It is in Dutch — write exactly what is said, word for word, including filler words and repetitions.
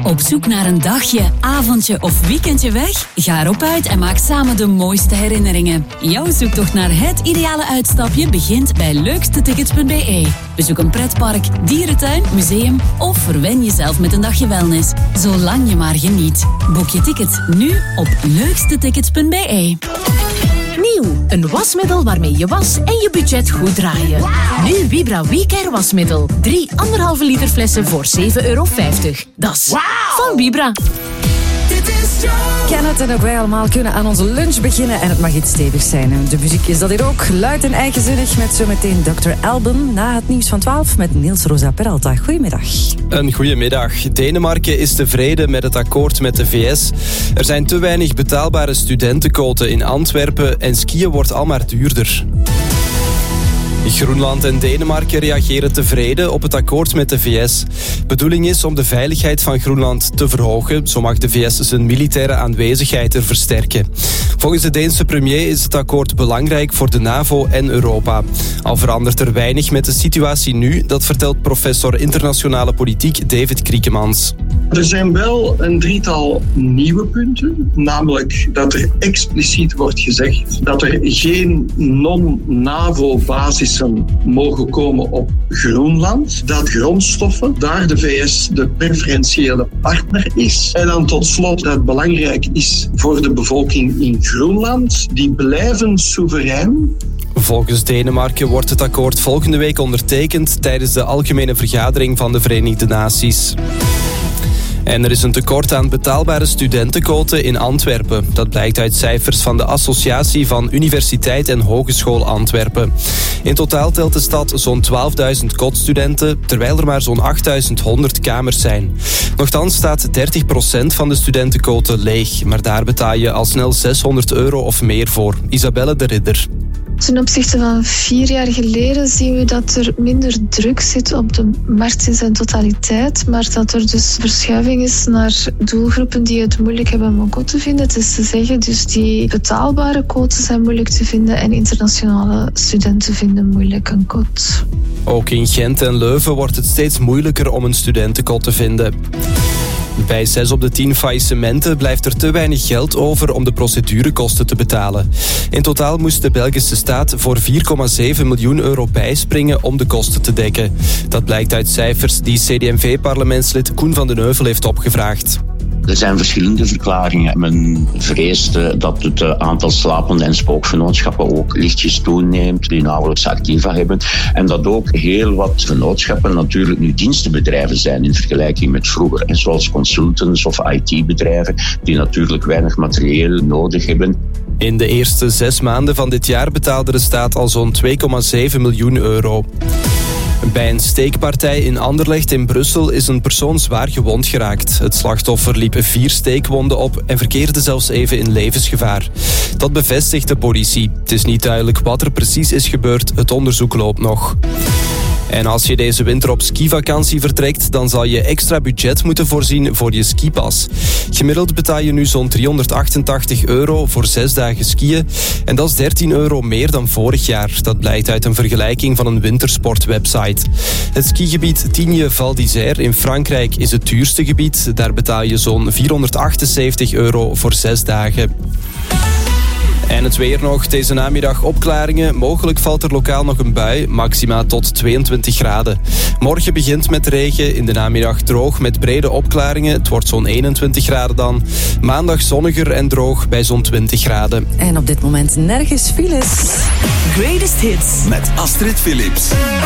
Op zoek naar een dagje, avondje of weekendje weg? Ga erop uit en maak samen de mooiste herinneringen. Jouw zoektocht naar het ideale uitstapje begint bij leukste tickets punt b e. Bezoek een pretpark, dierentuin, museum of verwen jezelf met een dagje wellness. Zolang je maar geniet. Boek je ticket nu op leukste tickets punt b e. Nieuw, een wasmiddel waarmee je was en je budget goed draaien. Wow. Nu Vibra WeCare wasmiddel. Drie anderhalve liter flessen voor zeven euro vijftig. Dat is wow. Van Vibra. Kenneth en ook wij allemaal kunnen aan onze lunch beginnen en het mag iets stevigs zijn. De muziek is dat hier ook, luid en eigenzinnig met zometeen dokter Alban na het nieuws van twaalf met Niels Rosa Peralta. Goedemiddag. Een goedemiddag. Denemarken is tevreden met het akkoord met de V S. Er zijn te weinig betaalbare studentenquoten in Antwerpen en skiën wordt al maar duurder. Groenland en Denemarken reageren tevreden op het akkoord met de V S. Bedoeling is om de veiligheid van Groenland te verhogen. Zo mag de V S zijn militaire aanwezigheid er versterken. Volgens de Deense premier is het akkoord belangrijk voor de NAVO en Europa. Al verandert er weinig met de situatie nu, dat vertelt professor internationale politiek David Kriekemans. Er zijn wel een drietal nieuwe punten, namelijk dat er expliciet wordt gezegd dat er geen non-NAVO-basissen mogen komen op Groenland, dat grondstoffen, daar de V S de preferentiële partner is. En dan tot slot dat het belangrijk is voor de bevolking in Groenland, die blijven soeverein. Volgens Denemarken wordt het akkoord volgende week ondertekend tijdens de Algemene Vergadering van de Verenigde Naties. En er is een tekort aan betaalbare studentenquoten in Antwerpen. Dat blijkt uit cijfers van de Associatie van Universiteit en Hogeschool Antwerpen. In totaal telt de stad zo'n twaalfduizend kotstudenten, terwijl er maar zo'n achttausend honderd kamers zijn. Nochtans staat dertig procent van de studentenquoten leeg, maar daar betaal je al snel zeshonderd euro of meer voor. Isabelle de Ridder. Ten opzichte van vier jaar geleden zien we dat er minder druk zit op de markt in zijn totaliteit, maar dat er dus verschuiving is naar doelgroepen die het moeilijk hebben om een kot te vinden. Het is te zeggen, dus die betaalbare quoten zijn moeilijk te vinden en internationale studenten vinden moeilijk een kot. Ook in Gent en Leuven wordt het steeds moeilijker om een studentenkot te vinden. Bij zes op de tien faillissementen blijft er te weinig geld over om de procedurekosten te betalen. In totaal moest de Belgische staat voor vier komma zeven miljoen euro bijspringen om de kosten te dekken. Dat blijkt uit cijfers die C D M V-parlementslid Koen van den Heuvel heeft opgevraagd. Er zijn verschillende verklaringen. Men vreest dat het aantal slapende en spookvennootschappen ook lichtjes toeneemt, die nauwelijks activa hebben. En dat ook heel wat vennootschappen natuurlijk nu dienstenbedrijven zijn in vergelijking met vroeger. En zoals consultants of I T-bedrijven die natuurlijk weinig materieel nodig hebben. In de eerste zes maanden van dit jaar betaalde de staat al zo'n twee komma zeven miljoen euro. Bij een steekpartij in Anderlecht in Brussel is een persoon zwaar gewond geraakt. Het slachtoffer liep vier steekwonden op en verkeerde zelfs even in levensgevaar. Dat bevestigt de politie. Het is niet duidelijk wat er precies is gebeurd. Het onderzoek loopt nog. En als je deze winter op skivakantie vertrekt, dan zal je extra budget moeten voorzien voor je skipas. Gemiddeld betaal je nu zo'n driehonderdachtentachtig euro voor zes dagen skiën. En dat is dertien euro meer dan vorig jaar. Dat blijkt uit een vergelijking van een wintersportwebsite. Het skigebied Tignes-Val d'Isère in Frankrijk is het duurste gebied. Daar betaal je zo'n vierhonderdachtenzeventig euro voor zes dagen. En het weer nog. Deze namiddag opklaringen. Mogelijk valt er lokaal nog een bui. Maxima tot tweeëntwintig graden. Morgen begint met regen. In de namiddag droog met brede opklaringen. Het wordt zo'n eenentwintig graden dan. Maandag zonniger en droog bij zo'n twintig graden. En op dit moment nergens files. Greatest Hits met Astrid Philips.